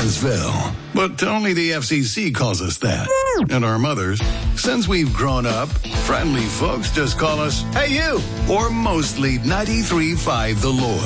Evansville. But only the FCC calls us that. And our mothers, since we've grown up, friendly folks just call us, "Hey, you," or mostly 93.5 The Lord.